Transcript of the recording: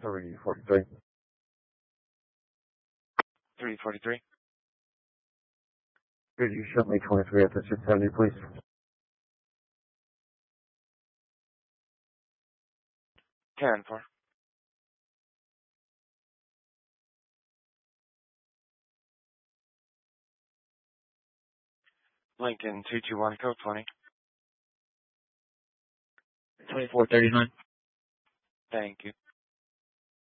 343. 343. Could you show me 23 after 670, please? 10-4. Lincoln 221, code 20. 2439. Thank you.